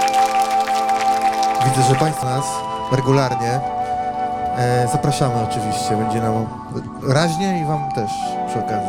Widzę, że Państwo nas regularnie zapraszamy oczywiście. Będzie nam raźnie i Wam też przy okazji.